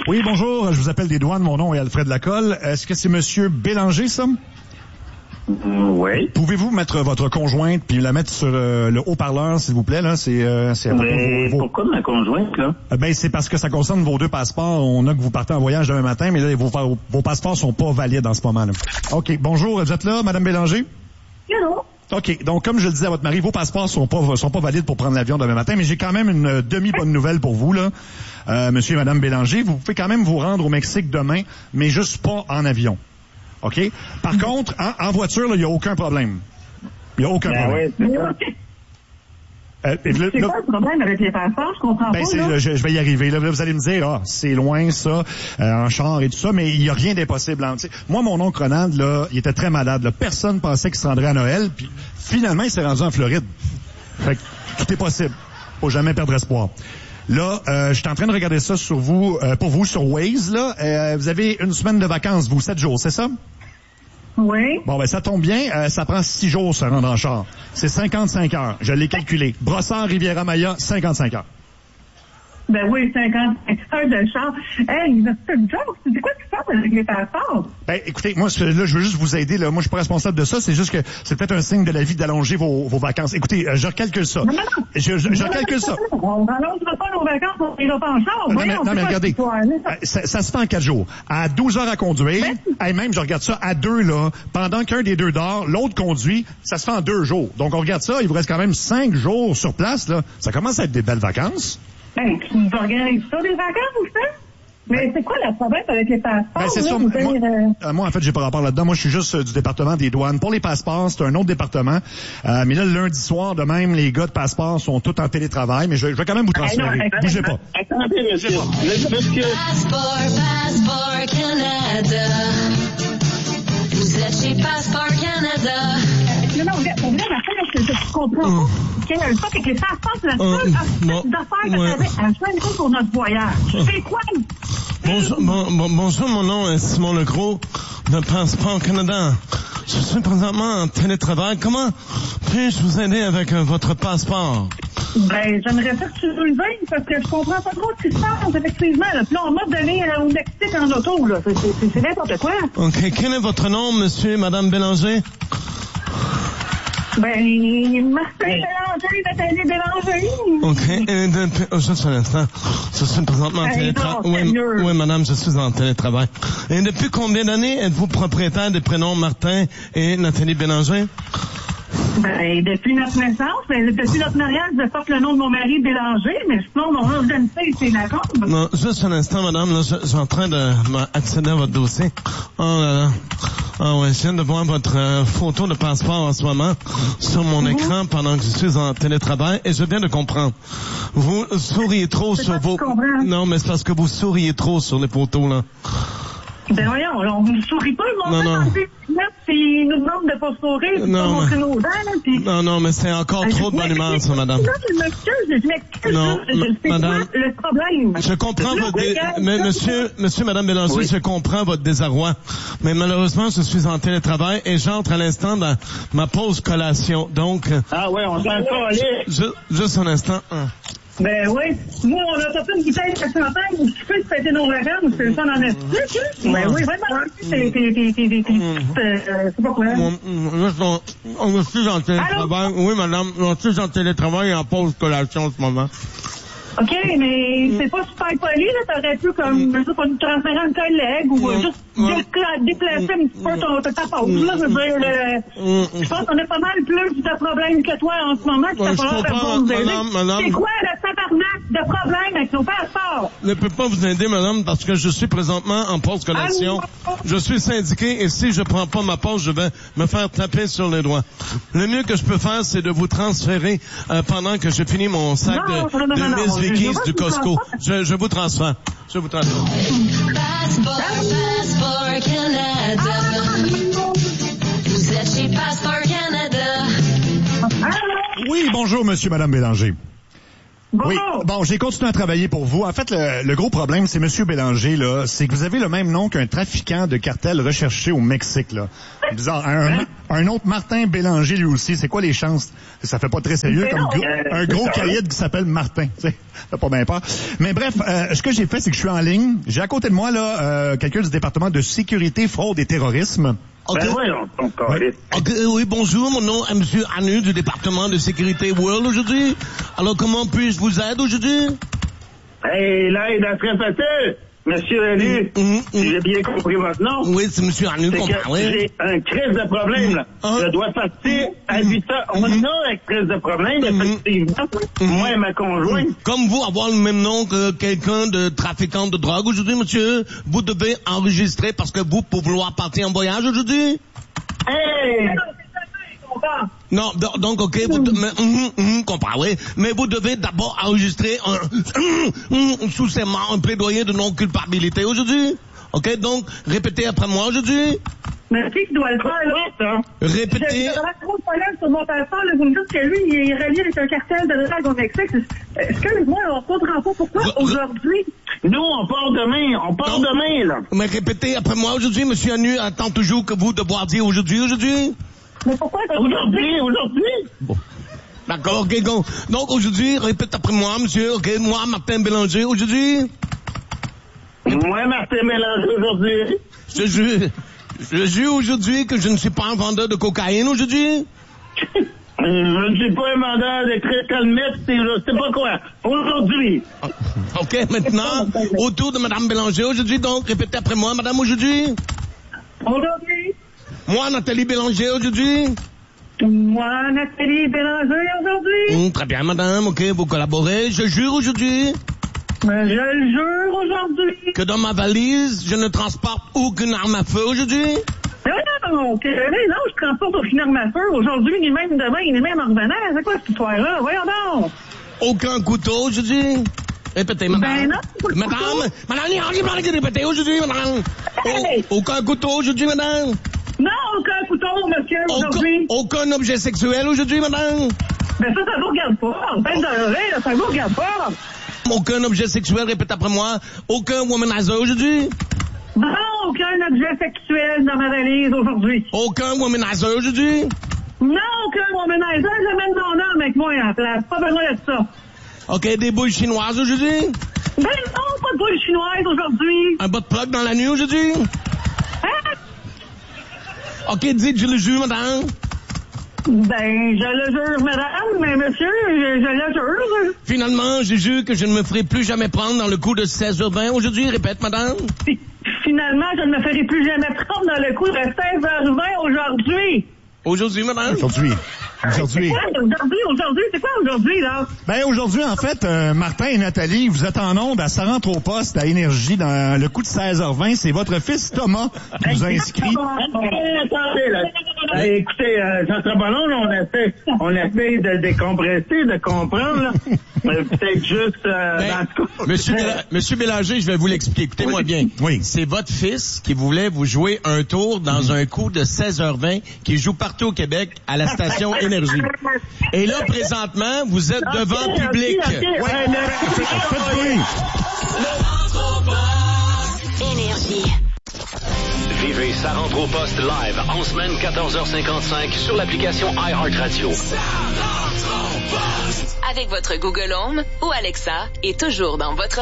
Oui, bonjour, je vous appelle des douanes, mon nom est Alfred Lacolle. Est-ce que c'est Monsieur Bélanger, ça? Oui. Pouvez-vous mettre votre conjointe puis la mettre sur le haut-parleur, s'il vous plaît, là? C'est Mais pourquoi ma conjointe, là? Ben, c'est parce que ça concerne vos 2 passeports. On a que vous partez en voyage demain matin, mais là, vos passeports sont pas valides en ce moment, là. OK. Bonjour, vous êtes là, Madame Bélanger? Allô? OK. Donc, comme je le disais à votre mari, vos passeports sont pas valides pour prendre l'avion demain matin, mais j'ai quand même une demi-bonne nouvelle pour vous, là. Monsieur et Madame Bélanger, vous pouvez quand même vous rendre au Mexique demain, mais juste pas en avion. OK? Par contre, en voiture, il n'y a aucun problème. Il n'y a aucun problème. Oui, c'est quoi le problème avec les passeports? Je comprends pas. Je vais y arriver. Là, vous allez me dire, c'est loin, ça, en char et tout ça, mais il n'y a rien d'impossible. Hein, moi, mon oncle Ronald, là, il était très malade. Là. Personne pensait qu'il se rendrait à Noël, puis finalement, il s'est rendu en Floride. Fait que tout est possible. Faut jamais perdre espoir. Là, je suis en train de regarder ça sur vous, pour vous, sur Waze, là. Vous avez une semaine de vacances, vous, 7 jours, c'est ça? Oui. Bon, ben, ça tombe bien. Ça prend 6 jours, se rendre en char. C'est 55 heures. Je l'ai calculé. Brossard, Riviera-Maya, 55 heures. Ben oui, 55 heures de char. Hey, c'est une joke. C'est quoi qui se passe avec les passeports? Ben, écoutez, moi, là, je veux juste vous aider, là. Moi, je suis pas responsable de ça. C'est juste que c'est peut-être un signe de la vie d'allonger vos vacances. Écoutez, je recalcule ça. Non. Je recalcule ça. On n'allongera pas nos vacances, on ira pas en char. Non, mais regardez. Ça se fait en 4 jours. À 12 heures à conduire. Et même, je regarde ça à 2, là. Pendant qu'un des 2 dort, l'autre conduit. Ça se fait en 2 jours. Donc, on regarde ça. Il vous reste quand même 5 jours sur place, là. Ça commence à être des belles vacances. Ben, tu nous organises ça, des vacances, ou ça? Mais c'est quoi le problème avec les passeports? Ben, c'est ça. Moi, en fait, j'ai pas rapport là-dedans. Moi, je suis juste du département des douanes. Pour les passeports, c'est un autre département. Mais là, le lundi soir, de même, les gars de passeports sont tous en télétravail. Mais je vais quand même vous transférer. Bougez pas. Attendez, monsieur. Passeport Canada. Vous êtes chez Passeport Canada. Non, je comprends pas. Le fait que les passeports, c'est la seule affaire que t'avais à choisir pour notre voyage. C'est quoi? Bonjour, mon nom est Simon Legros de Passeport Canada. Je suis présentement en télétravail. Comment puis-je vous aider avec votre passeport? Ben, j'aimerais ça que tu nous le dises parce que je comprends pas trop ce qui se passe, effectivement. Là. Puis là, on m'a donné au Mexique en auto, là. C'est n'importe quoi. OK. Quel est votre nom, monsieur et madame Bélanger? Ben, Martin Bélanger, Nathalie Bélanger. OK. Juste un instant. Je suis présentement en télétravail. Oui, madame, je suis en télétravail. Et depuis combien d'années êtes-vous propriétaire des prénoms Martin et Nathalie Bélanger? Ben, depuis notre naissance, depuis notre mariage, je porte le nom de mon mari Bélanger, mais sinon, mon nom d'identité, c'est Lacombe. Non, juste un instant, madame, là, je suis en train d'accéder à votre dossier. Oh là là. Ah ouais, je viens de voir votre photo de passeport en ce moment sur mon écran pendant que je suis en télétravail et je viens de comprendre. Vous souriez trop sur vos... Non, mais c'est parce que vous souriez trop sur les photos, là. Ben voyons, on ne sourit pas, le monde puis il nous demande de pas sourire, de pas montrer nos dents, là, puis... Non, mais c'est encore trop de bonne humeur, ça, madame. Je m'excuse. Non, madame... C'est le problème. Je comprends mais monsieur, madame Bélanger, je comprends votre désarroi. Mais malheureusement, je suis en télétravail et j'entre à l'instant dans ma pause collation, donc... Ah ouais, on s'en va aller. Juste un instant. Ben oui. Moi, on a pas fait une bouteille de champagne où tu peux te fêter nos vacances. C'est ça dans notre truc, hein? Ben oui, vraiment. C'est pas quoi. On suis en télétravail. Oui, madame. On suis en télétravail et en pause collation en ce moment. OK, mais c'est pas super poli, là. T'aurais pu, comme, je sais pas, nous transférer un collègue ou juste déplacer un petit peu ta pause, là. Je veux dire, je pense qu'on a pas mal plus de problèmes que toi en ce moment, que t'as pas l'air de nous aider. C'est quoi le tabarnak de problème avec nos passeports? Je ne peux pas vous aider, madame, parce que je suis présentement en pause collation. Je suis syndiqué et si je prends pas ma pause, je vais me faire taper sur les doigts. Le mieux que je peux faire, c'est de vous transférer pendant que je finis mon sac de Miss Vicky's du Costco. Je vous transfère. Passeport Canada. Vous êtes chez Passeport Canada. Oui, bonjour, monsieur, madame Bélanger. Bonjour. Oui, bon, j'ai continué à travailler pour vous. En fait, le gros problème, c'est Monsieur Bélanger, là, c'est que vous avez le même nom qu'un trafiquant de cartel recherché au Mexique, là. Bizarre. Un autre Martin Bélanger, lui aussi. C'est quoi les chances? Ça fait pas très sérieux comme un gros caïd qui s'appelle Martin. Ça fait pas bien peur. Mais bref, ce que j'ai fait, c'est que je suis en ligne. J'ai à côté de moi, là, quelqu'un du département de sécurité, fraude et terrorisme. Okay. Ben voyons, ton calice. Oui, bonjour, mon nom est Monsieur Anu du département de sécurité World aujourd'hui. Alors, comment puis-je vous aider aujourd'hui? Hey, là, il est très facile. Monsieur Anu, si j'ai bien compris votre nom. Oui, c'est Monsieur Anu, C'est que oui. j'ai un crise de problème, là. Je dois partir à 8 heures. On a un crise de problème, effectivement. Moi et ma conjointe. Comme vous avoir le même nom que quelqu'un de trafiquant de drogue aujourd'hui, monsieur, vous devez enregistrer parce que vous, pour vouloir partir en voyage aujourd'hui? Hey! Non, donc, ok, vous comprends, oui. Mais vous devez d'abord enregistrer sous serment un plaidoyer de non-culpabilité aujourd'hui. Ok, donc, répétez après moi aujourd'hui. Mais qui doit le faire, là? Répétez. J'ai trop de problèmes sur mon passeport, là. Vous me dites que lui, il est relié avec un cartel de drogue au Mexique. Excuse-moi, on ne comprend pas pourquoi aujourd'hui. Nous, on part demain. On part demain, là. Mais répétez après moi aujourd'hui, monsieur Anu attend toujours que vous devoir dire aujourd'hui. Mais pourquoi Aujourd'hui? Bon. D'accord, ok, donc aujourd'hui, répète après moi, monsieur, ok, moi, Martin Bélanger, aujourd'hui. Moi, Martin Bélanger, aujourd'hui. Je jure aujourd'hui que je ne suis pas un vendeur de cocaïne aujourd'hui. Je ne suis pas un vendeur de crystal meth, je sais pas quoi. Aujourd'hui. Ok, maintenant, autour de Madame Bélanger aujourd'hui, donc, répétez après moi, Madame, aujourd'hui. Aujourd'hui. Moi, Nathalie Bélanger, aujourd'hui. Moi, Nathalie Bélanger, aujourd'hui. Très bien, Madame, ok, vous collaborez. Je jure aujourd'hui Je le jure aujourd'hui. que dans ma valise, je ne transporte aucune arme à feu aujourd'hui. Non, je transporte aucune arme à feu aujourd'hui, ni même demain, ni même en revenant. C'est quoi cette histoire-là? Voyons donc. Aucun couteau aujourd'hui. Répétez, Madame. Ben non. Madame, répétez aujourd'hui, Madame. Hey. Aucun couteau aujourd'hui, Madame. Non, aucun couteau, monsieur, aujourd'hui. Aucun objet sexuel aujourd'hui, Madame. Ben ça vous regarde pas. En fait, là, ça vous regarde pas. Aucun objet sexuel, répète après moi. Aucun womanizer aujourd'hui. Non, aucun objet sexuel dans ma valise aujourd'hui. Aucun womanizer aujourd'hui. Non, aucun womanizer, j'amène mon homme avec moi en place. Pas besoin de ça. OK, des boules chinoises aujourd'hui. Ben non, pas de boule chinoise aujourd'hui. Un bot plug dans la nuit aujourd'hui. Hein? OK, dites, je le jure, madame. Ben, je le jure, madame, mais monsieur, je le jure. Finalement, je jure que je ne me ferai plus jamais prendre dans le coup de 16h20 aujourd'hui. Répète, madame. Finalement, je ne me ferai plus jamais prendre dans le coup de 16h20 aujourd'hui. Aujourd'hui, madame? Aujourd'hui. Aujourd'hui, c'est quoi aujourd'hui, là? Ben, aujourd'hui, en fait, Martin et Nathalie, vous êtes en onde à Ça rentre au poste à Énergie dans le coup de 16h20. C'est votre fils Thomas qui vous a inscrit. Attendez, là. Écoutez, ça sera pas long, là, on essaie de décompresser, de comprendre, là. Peut-être juste, dans ce cas. Monsieur Bélanger, je vais vous l'expliquer. Écoutez-moi bien. Oui. C'est votre fils qui voulait vous jouer un tour dans un coup de 16h20 qui joue partout au Québec à la station Énergie. Et là, présentement, vous êtes devant public. Faites bruit. Énergie. Vivez Ça rentre au poste live en semaine 14h55 sur l'application iHeartRadio. Avec votre Google Home ou Alexa et toujours dans votre